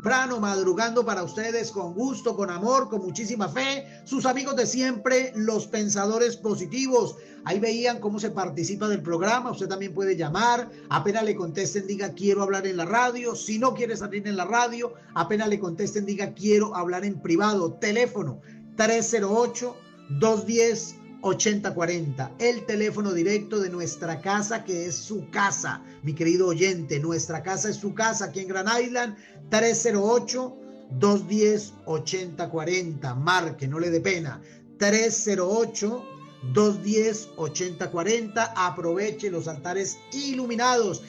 temprano, madrugando para ustedes con gusto, con amor, con muchísima fe. Sus amigos de siempre, los pensadores positivos. Ahí veían cómo se participa del programa. Usted también puede llamar. Apenas le contesten, diga quiero hablar en la radio. Si no quiere salir en la radio, apenas le contesten, diga quiero hablar en privado. Teléfono 308-210-8040. El teléfono directo de nuestra casa, que es su casa, mi querido oyente. Nuestra casa es su casa aquí en Grand Island. 308-210-8040. Marque, no le dé pena. 308-210-8040. Aproveche los altares iluminados.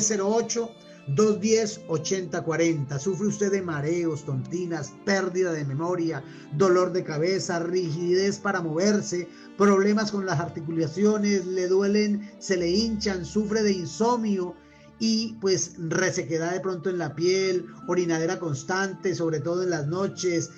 308-210-8040. ¿Sufre usted de mareos, tontinas, pérdida de memoria, dolor de cabeza, rigidez para moverse, problemas con las articulaciones, le duelen, se le hinchan, sufre de insomnio y pues resequedad de pronto en la piel, orinadera constante, sobre todo en las noches,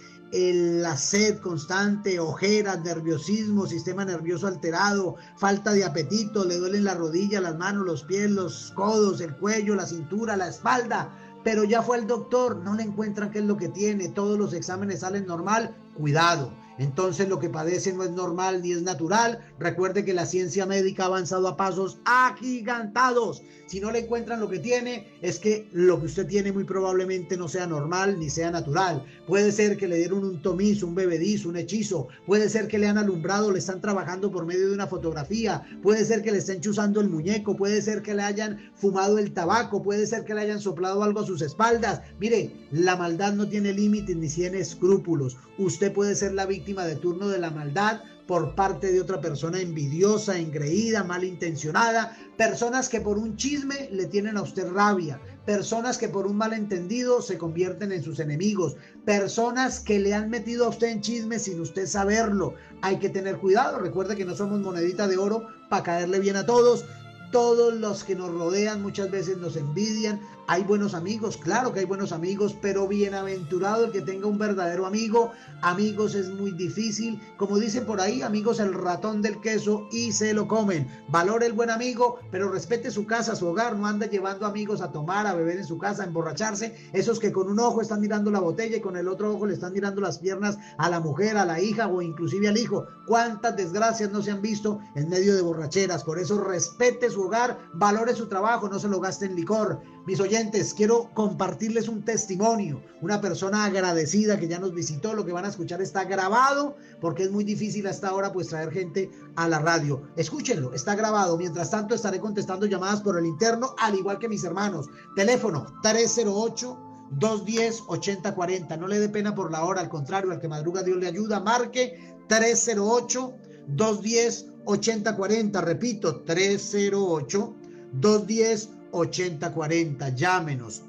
la sed constante, ojeras, nerviosismo, sistema nervioso alterado, falta de apetito, le duelen las rodillas, las manos, los pies, los codos, el cuello, la cintura, la espalda, pero ya fue al doctor, no le encuentran qué es lo que tiene, todos los exámenes salen normal, cuidado. Entonces lo que padece no es normal ni es natural. Recuerde que la ciencia médica ha avanzado a pasos agigantados. Si no le encuentran lo que tiene, es que lo que usted tiene muy probablemente no sea normal ni sea natural. Puede ser que le dieron un tomizo, un bebedizo, un hechizo. Puede ser que le han alumbrado, le están trabajando por medio de una fotografía. Puede ser que le estén chuzando el muñeco. Puede ser que le hayan fumado el tabaco. Puede ser que le hayan soplado algo a sus espaldas. Mire, la maldad no tiene límites ni tiene escrúpulos. Usted puede ser la víctima de turno de la maldad por parte de otra persona envidiosa, engreída, malintencionada, personas que por un chisme le tienen a usted rabia, personas que por un malentendido se convierten en sus enemigos, personas que le han metido a usted en chisme sin usted saberlo. Hay que tener cuidado, recuerde que no somos monedita de oro para caerle bien a todos. Todos los que nos rodean muchas veces nos envidian. Hay buenos amigos, claro que hay buenos amigos, pero bienaventurado el que tenga un verdadero amigo. Amigos es muy difícil, como dicen por ahí, amigos el ratón del queso y se lo comen. Valore el buen amigo, pero respete su casa, su hogar. No anda llevando amigos a tomar, a beber en su casa, a emborracharse. Esos que con un ojo están mirando la botella y con el otro ojo le están mirando las piernas a la mujer, a la hija o inclusive al hijo. ¿Cuántas desgracias no se han visto en medio de borracheras? Por eso respete su hogar, valore su trabajo, no se lo gaste en licor. Mis oyentes, quiero compartirles un testimonio, una persona agradecida que ya nos visitó. Lo que van a escuchar está grabado porque es muy difícil hasta ahora pues traer gente a la radio. Escúchenlo, está grabado. Mientras tanto estaré contestando llamadas por el interno, al igual que mis hermanos. Teléfono 308-210-8040. No le dé pena por la hora, al contrario, al que madruga Dios le ayuda. Marque 308-210-8040. Repito, 308-210-8040. Llámenos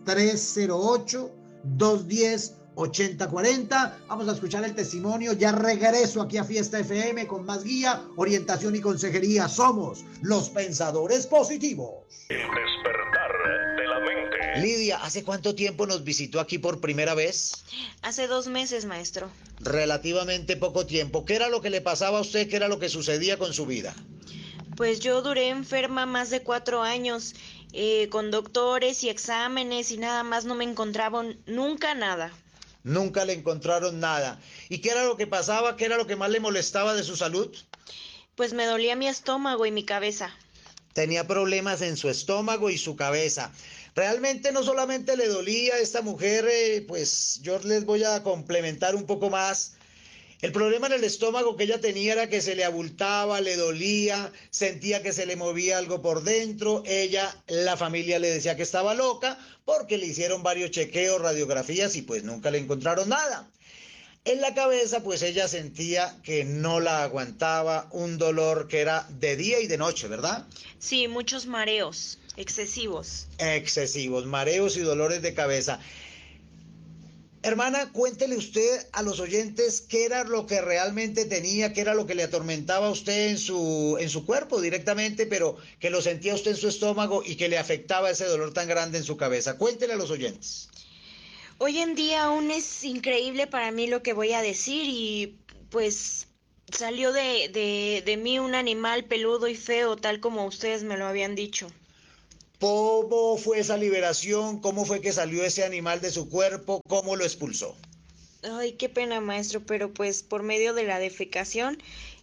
308-210-8040. Vamos a escuchar el testimonio. Ya regreso aquí a Fiesta FM con más guía, orientación y consejería. Somos los pensadores positivos. El despertar de la mente. Lidia, ¿hace cuánto tiempo nos visitó aquí por primera vez? Hace 2 meses, maestro. Relativamente poco tiempo. ¿Qué era lo que le pasaba a usted? ¿Qué era lo que sucedía con su vida? Pues yo duré enferma más de 4 años, con doctores y exámenes y nada más no me encontraban nunca nada. Nunca le encontraron nada. ¿Y qué era lo que pasaba? ¿Qué era lo que más le molestaba de su salud? Pues me dolía mi estómago y mi cabeza. Tenía problemas en su estómago y su cabeza. Realmente no solamente le dolía a esta mujer, pues yo les voy a complementar un poco más. El problema en el estómago que ella tenía era que se le abultaba, le dolía, sentía que se le movía algo por dentro. La familia le decía que estaba loca porque le hicieron varios chequeos, radiografías y pues nunca le encontraron nada. En la cabeza pues ella sentía que no la aguantaba, un dolor que era de día y de noche, ¿verdad? Sí, muchos mareos excesivos. Excesivos, mareos y dolores de cabeza. Hermana, cuéntele usted a los oyentes qué era lo que realmente tenía, qué era lo que le atormentaba a usted en su cuerpo directamente, pero que lo sentía usted en su estómago y que le afectaba ese dolor tan grande en su cabeza. Cuéntele a los oyentes. Hoy en día aún es increíble para mí lo que voy a decir y pues salió de mí un animal peludo y feo, tal como ustedes me lo habían dicho. ¿Cómo fue esa liberación? ¿Cómo fue que salió ese animal de su cuerpo? ¿Cómo lo expulsó? Ay, qué pena, maestro, pero pues por medio de la defecación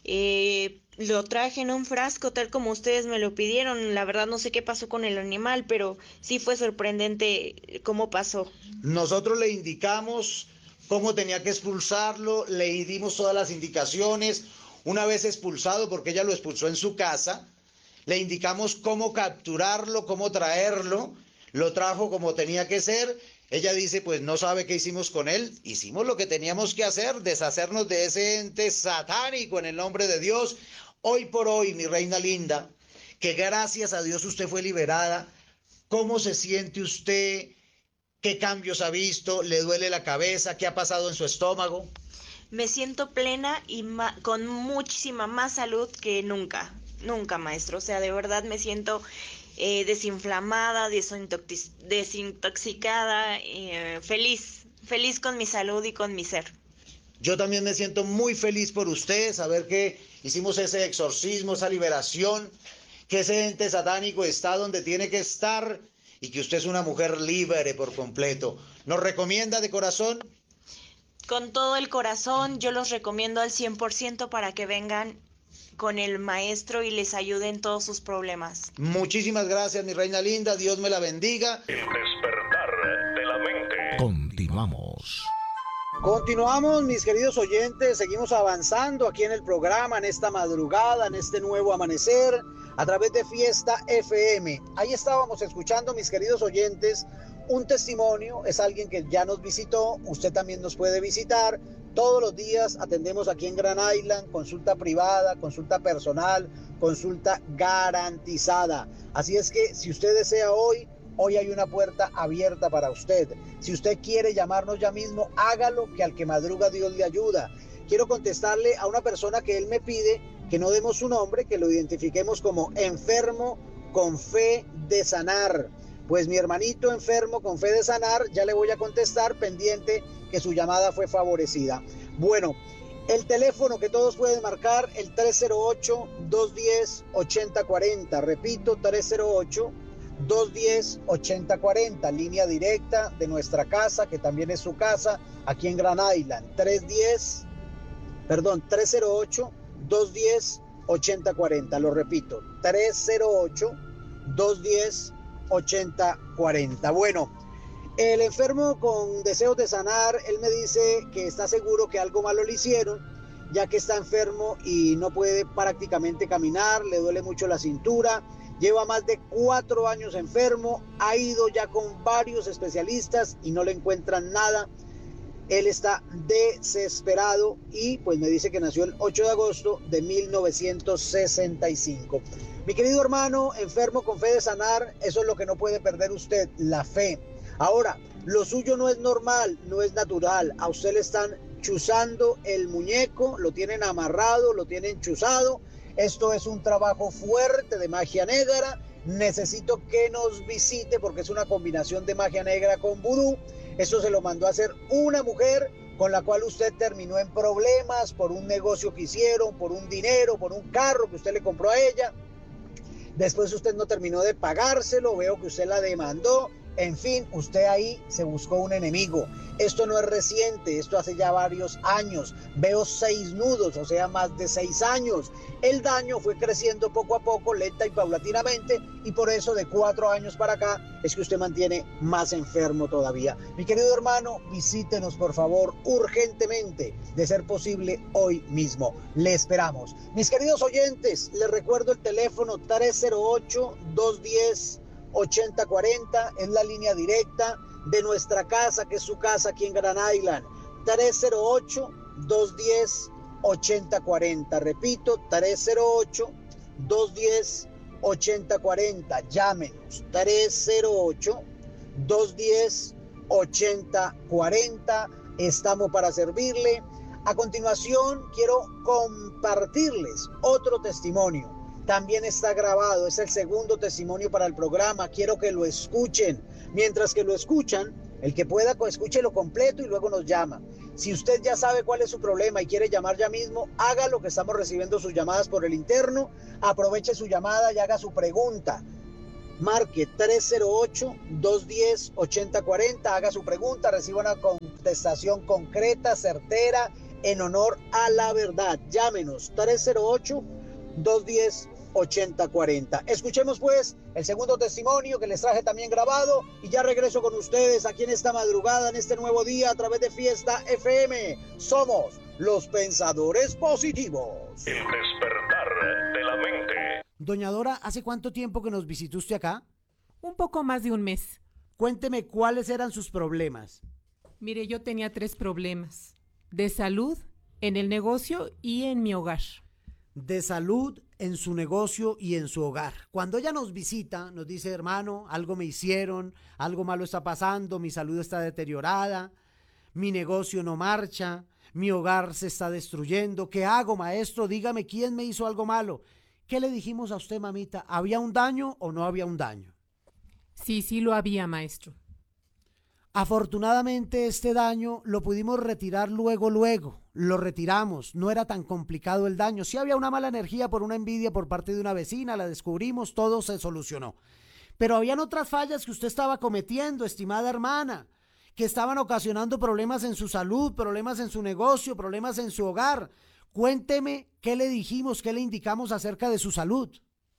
lo traje en un frasco tal como ustedes me lo pidieron. La verdad no sé qué pasó con el animal, pero sí fue sorprendente cómo pasó. Nosotros le indicamos cómo tenía que expulsarlo, le dimos todas las indicaciones. Una vez expulsado, porque ella lo expulsó en su casa, le indicamos cómo capturarlo, cómo traerlo, lo trajo como tenía que ser. Ella dice, pues no sabe qué hicimos con él. Hicimos lo que teníamos que hacer, deshacernos de ese ente satánico en el nombre de Dios. Hoy por hoy, mi reina linda, que gracias a Dios usted fue liberada. ¿Cómo se siente usted? ¿Qué cambios ha visto? ¿Le duele la cabeza? ¿Qué ha pasado en su estómago? Me siento plena y con muchísima más salud que nunca, nunca, maestro. O sea, de verdad me siento desinflamada, desintoxicada, feliz con mi salud y con mi ser. Yo también me siento muy feliz por usted, saber que hicimos ese exorcismo, esa liberación, que ese ente satánico está donde tiene que estar y que usted es una mujer libre por completo. ¿Nos recomienda de corazón? Con todo el corazón, yo los recomiendo al 100% para que vengan con el maestro y les ayude en todos sus problemas. Muchísimas gracias, mi reina linda. Dios me la bendiga. El despertar de la mente. Continuamos. Continuamos, mis queridos oyentes, seguimos avanzando aquí en el programa, en esta madrugada, en este nuevo amanecer, a través de Fiesta FM. Ahí estábamos escuchando, mis queridos oyentes, un testimonio, es alguien que ya nos visitó, usted también nos puede visitar. Todos los días atendemos aquí en Grand Island, consulta privada, consulta personal, consulta garantizada. Así es que si usted desea hoy hay una puerta abierta para usted. Si usted quiere llamarnos ya mismo, hágalo, que al que madruga Dios le ayuda. Quiero contestarle a una persona que él me pide que no demos su nombre, que lo identifiquemos como enfermo con fe de sanar. Pues mi hermanito enfermo con fe de sanar, ya le voy a contestar, pendiente que su llamada fue favorecida. Bueno, el teléfono que todos pueden marcar, el 308-210-8040. Repito, 308-210-8040, línea directa de nuestra casa, que también es su casa, aquí en Grand Island. 308-210-8040. Lo repito, 308-210-8040. Bueno, el enfermo con deseos de sanar, él me dice que está seguro que algo malo le hicieron, ya que está enfermo y no puede prácticamente caminar, le duele mucho la cintura, lleva más de 4 años enfermo, ha ido ya con varios especialistas y no le encuentran nada. Él está desesperado y pues me dice que nació el 8 de agosto de 1965. Mi querido hermano, enfermo con fe de sanar, eso es lo que no puede perder usted, la fe. Ahora, lo suyo no es normal, no es natural. A usted le están chuzando el muñeco, lo tienen amarrado, lo tienen chuzado. Esto es un trabajo fuerte de magia negra. Necesito que nos visite porque es una combinación de magia negra con vudú. Esto se lo mandó a hacer una mujer con la cual usted terminó en problemas por un negocio que hicieron, por un dinero, por un carro que usted le compró a ella. Después usted no terminó de pagárselo, veo que usted la demandó. En fin, usted ahí se buscó un enemigo. Esto no es reciente, esto hace ya varios años. Veo 6 nudos, o sea, más de 6 años. El daño fue creciendo poco a poco, lenta y paulatinamente, y por eso de 4 años para acá es que usted mantiene más enfermo todavía. Mi querido hermano, visítenos por favor urgentemente, de ser posible hoy mismo. Le esperamos. Mis queridos oyentes, les recuerdo el teléfono 308-210-8040, es la línea directa de nuestra casa, que es su casa aquí en Grand Island. 308-210-8040. Repito, 308-210-8040. Llámenos, 308-210-8040. Estamos para servirle. A continuación, quiero compartirles otro testimonio. También está grabado, es el segundo testimonio para el programa. Quiero que lo escuchen. Mientras que lo escuchan, el que pueda, escúchelo completo y luego nos llama. Si usted ya sabe cuál es su problema y quiere llamar ya mismo, hágalo, que estamos recibiendo sus llamadas por el interno. Aproveche su llamada y haga su pregunta. Marque 308-210-8040, haga su pregunta, reciba una contestación concreta, certera, en honor a la verdad. Llámenos 308-210-8040. Escuchemos pues el segundo testimonio que les traje también grabado y ya regreso con ustedes aquí en esta madrugada, en este nuevo día a través de Fiesta FM. Somos los pensadores positivos. El despertar de la mente. Doña Dora, ¿hace cuánto tiempo que nos visitó usted acá? Un poco más de un mes. Cuénteme cuáles eran sus problemas. Mire, yo tenía 3 problemas. De salud, en el negocio y en mi hogar. De salud, en su negocio y en su hogar. Cuando ella nos visita, nos dice, hermano, algo me hicieron, algo malo está pasando, mi salud está deteriorada, mi negocio no marcha, mi hogar se está destruyendo. ¿Qué hago, maestro? Dígame, ¿quién me hizo algo malo? ¿Qué le dijimos a usted, mamita? ¿Había un daño o no había un daño? Sí lo había, maestro. Afortunadamente este daño lo pudimos retirar luego, lo retiramos, no era tan complicado el daño. Sí había una mala energía por una envidia por parte de una vecina, la descubrimos, todo se solucionó. Pero habían otras fallas que usted estaba cometiendo, estimada hermana, que estaban ocasionando problemas en su salud, problemas en su negocio, problemas en su hogar. Cuénteme qué le dijimos, qué le indicamos acerca de su salud.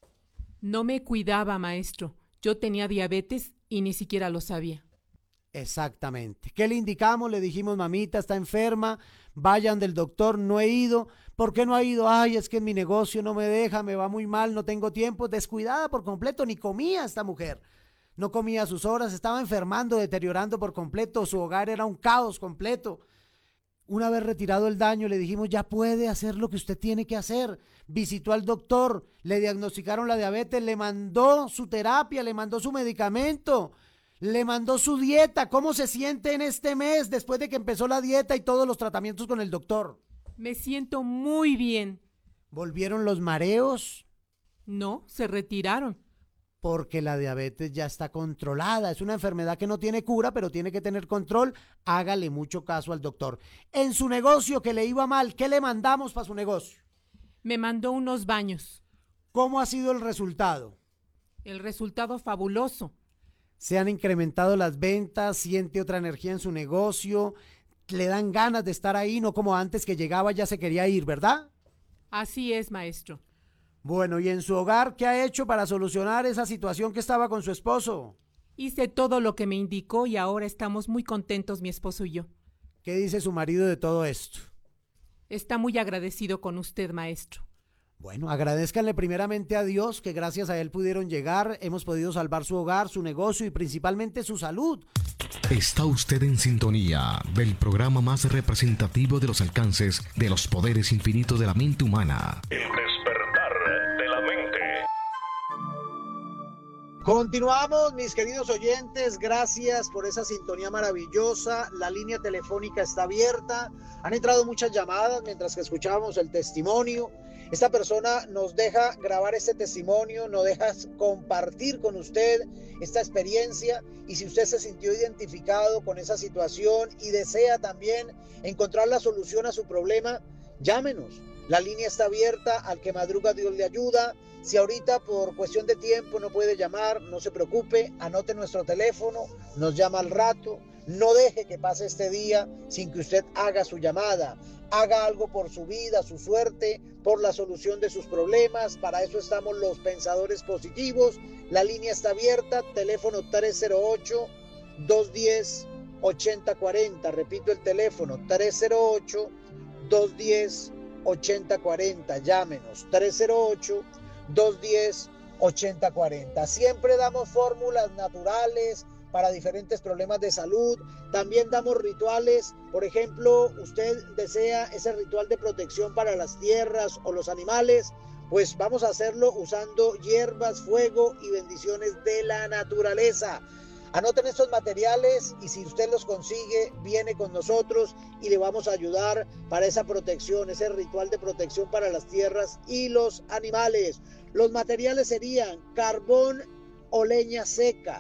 No me cuidaba, maestro. Yo tenía diabetes y ni siquiera lo sabía. Exactamente. ¿Qué le indicamos? Le dijimos, mamita, está enferma, vayan del doctor, no he ido. ¿Por qué no ha ido? Ay, es que en mi negocio no me deja, me va muy mal, no tengo tiempo. Descuidada por completo, ni comía esta mujer. No comía a sus horas, estaba enfermando, deteriorando por completo, su hogar era un caos completo. Una vez retirado el daño, le dijimos, ya puede hacer lo que usted tiene que hacer. Visitó al doctor, le diagnosticaron la diabetes, le mandó su terapia, le mandó su medicamento, le mandó su dieta. ¿Cómo se siente en este mes después de que empezó la dieta y todos los tratamientos con el doctor? Me siento muy bien. ¿Volvieron los mareos? No, se retiraron. Porque la diabetes ya está controlada. Es una enfermedad que no tiene cura, pero tiene que tener control. Hágale mucho caso al doctor. En su negocio que le iba mal, ¿qué le mandamos para su negocio? Me mandó unos baños. ¿Cómo ha sido el resultado? El resultado fabuloso. Se han incrementado las ventas, siente otra energía en su negocio, le dan ganas de estar ahí, no como antes que llegaba ya se quería ir, ¿verdad? Así es, maestro. Bueno, ¿y en su hogar qué ha hecho para solucionar esa situación que estaba con su esposo? Hice todo lo que me indicó y ahora estamos muy contentos mi esposo y yo. ¿Qué dice su marido de todo esto? Está muy agradecido con usted, maestro. Bueno, agradézcanle primeramente a Dios que gracias a él pudieron llegar, hemos podido salvar su hogar, su negocio y principalmente su salud. Está usted en sintonía del programa más representativo de los alcances de los poderes infinitos de la mente humana. El despertar de la mente. Continuamos, mis queridos oyentes, gracias por esa sintonía maravillosa. La línea telefónica está abierta. Han entrado muchas llamadas mientras que escuchábamos el testimonio. Esta persona nos deja grabar este testimonio, nos deja compartir con usted esta experiencia, y si usted se sintió identificado con esa situación y desea también encontrar la solución a su problema, llámenos. La línea está abierta, al que madruga Dios le ayuda. Si ahorita por cuestión de tiempo no puede llamar, no se preocupe, anote nuestro teléfono, nos llama al rato. No deje que pase este día sin que usted haga su llamada. Haga algo por su vida, su suerte, por la solución de sus problemas. Para eso estamos los pensadores positivos. La línea está abierta, teléfono 308-210-8040. Repito el teléfono, 308-210-8040. Llámenos, 308-210-8040. Siempre damos fórmulas naturales para diferentes problemas de salud. También damos rituales. Por ejemplo, usted desea ese ritual de protección para las tierras o los animales, pues vamos a hacerlo usando hierbas, fuego y bendiciones de la naturaleza. Anoten estos materiales y si usted los consigue, viene con nosotros y le vamos a ayudar para esa protección, ese ritual de protección para las tierras y los animales. Los materiales serían carbón o leña seca,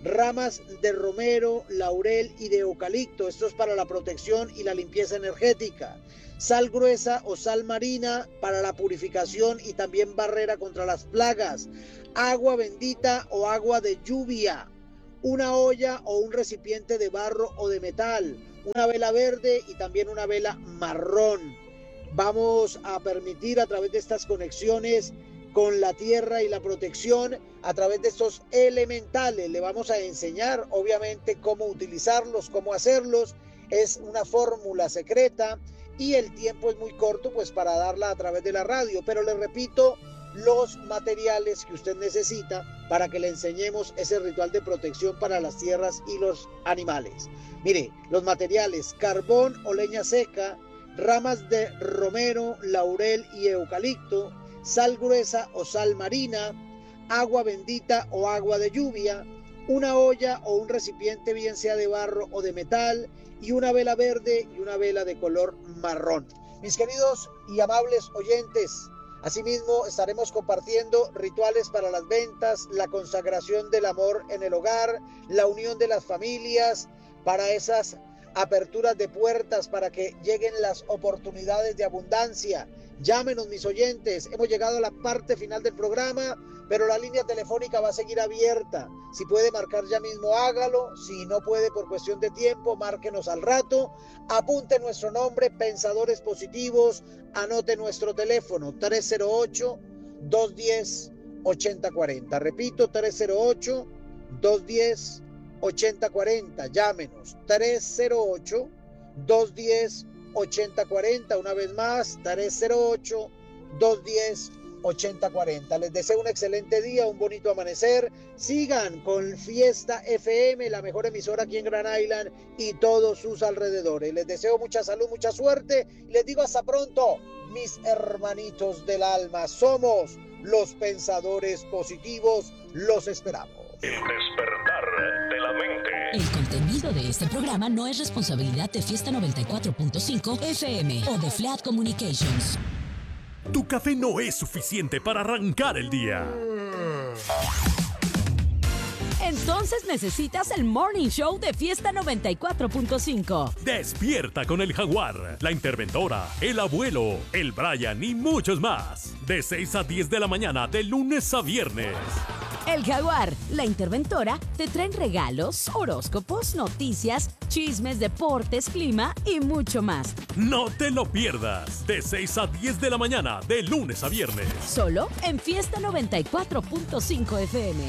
ramas de romero, laurel y de eucalipto. Esto es para la protección y la limpieza energética. Sal gruesa o sal marina para la purificación y también barrera contra las plagas. Agua bendita o agua de lluvia. Una olla o un recipiente de barro o de metal. Una vela verde y también una vela marrón. Vamos a permitir a través de estas conexiones con la tierra y la protección, a través de estos elementales, le vamos a enseñar obviamente cómo utilizarlos, cómo hacerlos. Es una fórmula secreta y el tiempo es muy corto pues para darla a través de la radio, pero le repito los materiales que usted necesita para que le enseñemos ese ritual de protección para las tierras y los animales. Mire, los materiales: carbón o leña seca, ramas de romero, laurel y eucalipto, sal gruesa o sal marina, agua bendita o agua de lluvia, una olla o un recipiente bien sea de barro o de metal, y una vela verde y una vela de color marrón. Mis queridos y amables oyentes, asimismo estaremos compartiendo rituales para las ventas, la consagración del amor en el hogar, la unión de las familias, para esas aperturas de puertas, para que lleguen las oportunidades de abundancia. Llámenos, mis oyentes, hemos llegado a la parte final del programa, pero la línea telefónica va a seguir abierta. Si puede marcar ya mismo, hágalo. Si no puede por cuestión de tiempo, márquenos al rato. Apunte nuestro nombre, Pensadores Positivos. Anote nuestro teléfono, 308-210-8040. Repito, 308-210-8040. Llámenos, 308-210-8040. Una vez más, 308-210-8040. Les deseo un excelente día, un bonito amanecer. Sigan con Fiesta FM, la mejor emisora aquí en Grand Island y todos sus alrededores. Les deseo mucha salud, mucha suerte y les digo hasta pronto, mis hermanitos del alma. Somos los Pensadores Positivos. Los esperamos. El despertar de la mente. El contenido de este programa no es responsabilidad de Fiesta 94.5 FM o de Flat Communications. Tu café no es suficiente para arrancar el día. Entonces necesitas el Morning Show de Fiesta 94.5. Despierta con el Jaguar, la Interventora, el Abuelo, el Brian y muchos más. De 6 a 10 de la mañana, de lunes a viernes. El Jaguar, la Interventora, te traen regalos, horóscopos, noticias, chismes, deportes, clima y mucho más. No te lo pierdas. De 6 a 10 de la mañana, de lunes a viernes. Solo en Fiesta 94.5 FM.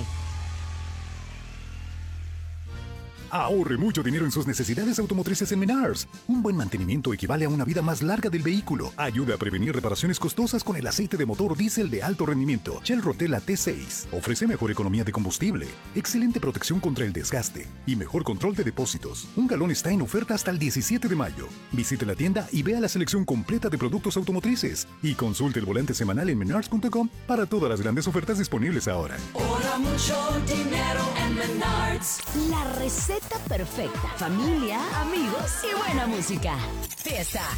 Ahorre mucho dinero en sus necesidades automotrices en Menards. Un buen mantenimiento equivale a una vida más larga del vehículo. Ayuda a prevenir reparaciones costosas con el aceite de motor diésel de alto rendimiento Shell Rotella T6. Ofrece mejor economía de combustible, excelente protección contra el desgaste y mejor control de depósitos. Un galón está en oferta hasta el 17 de mayo. Visite la tienda y vea la selección completa de productos automotrices. Y consulte el volante semanal en menards.com para todas las grandes ofertas disponibles ahora. Ahorra mucho dinero en Menards. La receta perfecta. Familia, amigos y buena música. Fiesta